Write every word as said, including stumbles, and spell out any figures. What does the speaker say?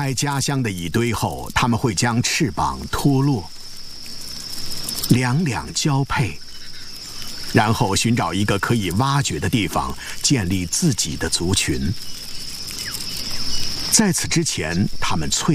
开家乡的蚁堆后，它们会将翅膀脱落，两两交配，然后寻找一个可以挖掘的地方，建立自己的族群。在此之前，它们脆